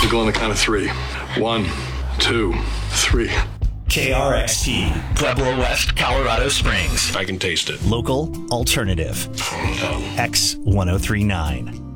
We'll go on the count of 3. 1, 2, 3. KRXT, Pueblo West, Colorado Springs. I can taste it. Local alternative. X1039.